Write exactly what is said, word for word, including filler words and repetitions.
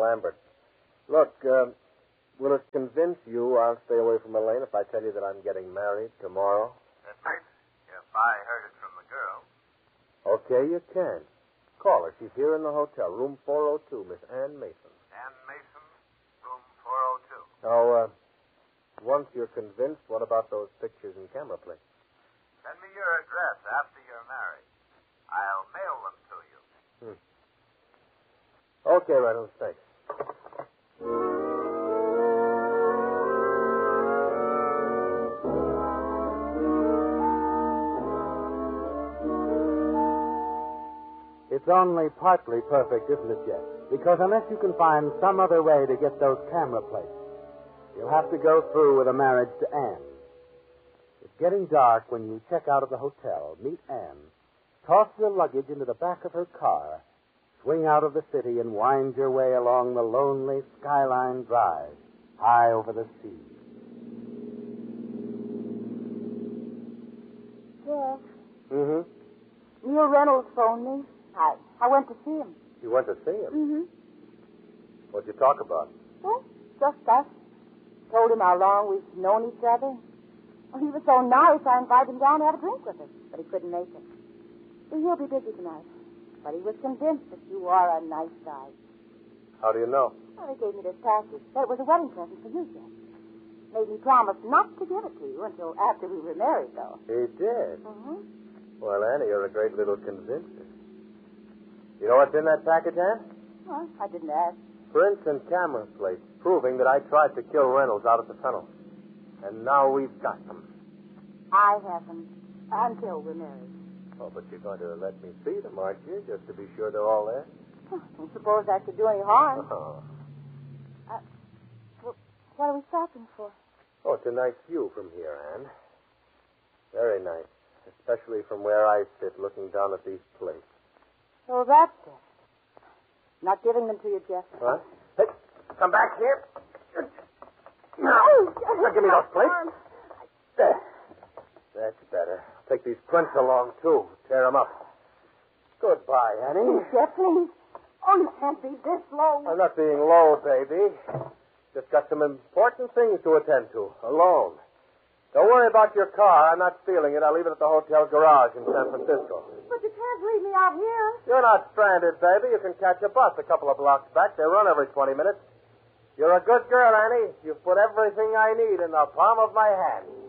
Lambert. Look, uh, will it convince you I'll stay away from Elaine if I tell you that I'm getting married tomorrow? If I heard it from the girl. Okay, you can. Call her. She's here in the hotel, room four oh two, Miss Ann Mason. Ann Mason, room four oh two. Now, uh, once you're convinced, what about those pictures and camera plates? Send me your address after you're married. I'll mail them to you. Hmm. Okay, Reynolds, thanks. It's only partly perfect, isn't it, Jeff? Because unless you can find some other way to get those camera plates, you'll have to go through with a marriage to Anne. It's getting dark when you check out of the hotel, meet Anne, toss your luggage into the back of her car, swing out of the city, and wind your way along the lonely Skyline Drive, high over the sea. Jeff. Mm-hmm. Neil Reynolds phoned me. I, I went to see him. You went to see him? Mm-hmm. What'd you talk about? Well, just us. Told him how long we've known each other. Well, he was so nice, I invited him down to have a drink with us, but he couldn't make it. He'll be busy tonight. But he was convinced that you are a nice guy. How do you know? Well, he gave me this package. Said it was a wedding present for you, Jeff. Made me promise not to give it to you until after we were married, though. He did? Mm-hmm. Well, Annie, you're a great little convincer. You know what's in that package, Ann? Well, I didn't ask. Prints and camera plates proving that I tried to kill Reynolds out at the tunnel. And now we've got them. I haven't until we're married. Oh, but you're going to let me see them, aren't you? Just to be sure they're all there? I don't suppose that could do any harm. Oh. Uh, well, what are we stopping for? Oh, it's a nice view from here, Ann. Very nice. Especially from where I sit looking down at these plates. So that's it. Not giving them to you, Jeff. What? Hey, come back here. No. Now, give me those plates. There. That's better. Take these prints along, too. Tear them up. Goodbye, Annie. Jeff, please. Oh, you can't be this low. I'm not being low, baby. Just got some important things to attend to. Alone. Don't worry about your car. I'm not stealing it. I'll leave it at the hotel garage in San Francisco. But you can't leave me out here. You're not stranded, baby. You can catch a bus a couple of blocks back. They run every twenty minutes. You're a good girl, Annie. You've put everything I need in the palm of my hand.